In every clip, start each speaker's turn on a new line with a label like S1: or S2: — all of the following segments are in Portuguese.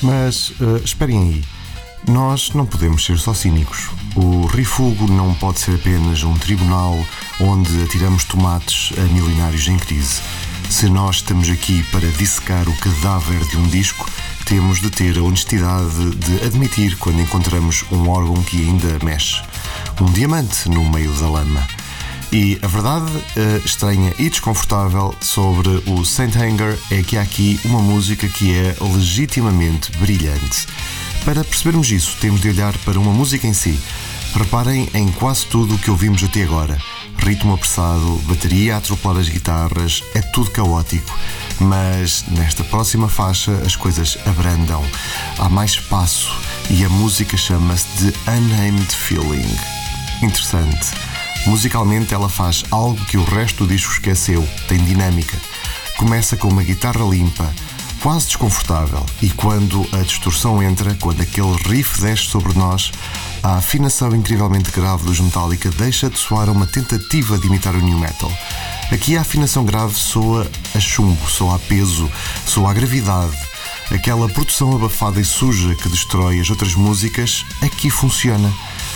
S1: Mas esperem aí, nós não podemos ser só cínicos. O Refúgio não pode ser apenas um tribunal onde atiramos tomates a milionários em crise. Se nós estamos aqui para dissecar o cadáver de um disco, temos de ter a honestidade de admitir quando encontramos um órgão que ainda mexe. Um diamante no meio da lama. E a verdade estranha e desconfortável sobre o Saint Anger é que há aqui uma música que é legitimamente brilhante. Para percebermos isso, temos de olhar para uma música em si. Reparem em quase tudo o que ouvimos até agora. Ritmo apressado, bateria a atropelar as guitarras, é tudo caótico. Mas nesta próxima faixa as coisas abrandam. Há mais espaço e a música chama-se The Unnamed Feeling. Interessante. Musicalmente ela faz algo que o resto do disco esqueceu, tem dinâmica. Começa com uma guitarra limpa, quase desconfortável, e quando a distorção entra, quando aquele riff desce sobre nós, a afinação incrivelmente grave dos Metallica deixa de soar a uma tentativa de imitar o new metal. Aqui a afinação grave soa a chumbo, soa a peso, soa a gravidade. Aquela produção abafada e suja que destrói as outras músicas, aqui funciona.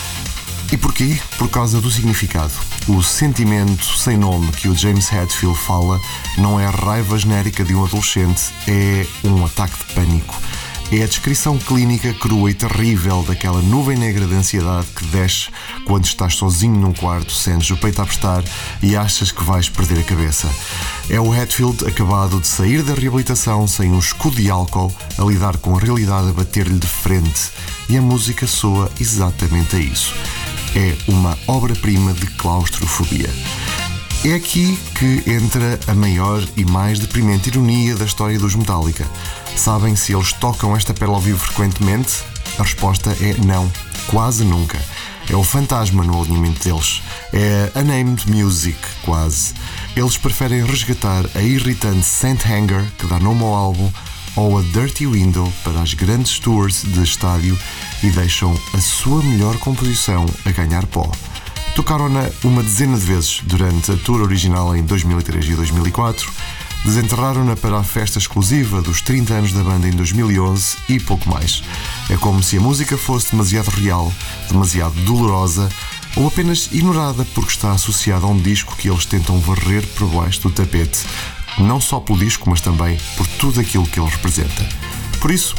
S1: E porquê? Por causa do significado. O sentimento sem nome que o James Hetfield fala não é a raiva genérica de um adolescente, é um ataque de pânico. É a descrição clínica crua e terrível daquela nuvem negra de ansiedade que desce quando estás sozinho num quarto, sentes o peito a apertar e achas que vais perder a cabeça. É o Hetfield acabado de sair da reabilitação sem um escudo de álcool a lidar com a realidade a bater-lhe de frente. E a música soa exatamente a isso. É uma obra-prima de claustrofobia. É aqui que entra a maior e mais deprimente ironia da história dos Metallica. Sabem se eles tocam esta pérola ao vivo frequentemente? A resposta é não, quase nunca. É o fantasma no alinhamento deles. É a Unnamed Music, quase. Eles preferem resgatar a irritante Saint Anger, que dá nome ao álbum, ou a Dirty Window para as grandes tours de estádio e deixam a sua melhor composição a ganhar pó. Tocaram-na uma dezena de vezes durante a tour original em 2003 e 2004, desenterraram-na para a festa exclusiva dos 30 anos da banda em 2011 e pouco mais. É como se a música fosse demasiado real, demasiado dolorosa ou apenas ignorada porque está associada a um disco que eles tentam varrer por baixo do tapete, não só pelo disco, mas também por tudo aquilo que ele representa. Por isso,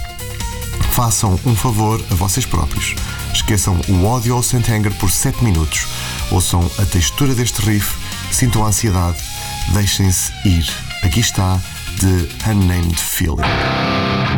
S1: façam um favor a vocês próprios. Esqueçam o ódio ao Saint Anger por 7 minutos. Ouçam a textura deste riff, sintam a ansiedade, deixem-se ir. Aqui está The Unnamed Feeling.